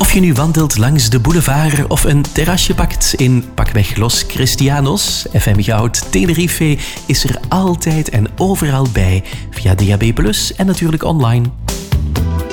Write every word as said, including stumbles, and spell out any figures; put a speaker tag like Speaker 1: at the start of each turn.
Speaker 1: Of je nu wandelt langs de boulevard of een terrasje pakt in pakweg Los Cristianos, F M Goud, Tenerife is er altijd en overal bij via D A B plus, en natuurlijk online.